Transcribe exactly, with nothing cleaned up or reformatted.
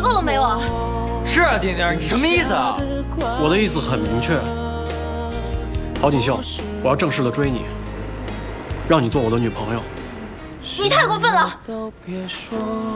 够了没有啊？ 是啊，丁丁，你什么意思啊？ 我的意思很明确，郝锦绣，我要正式的追你，让你做我的女朋友。 你太过分了！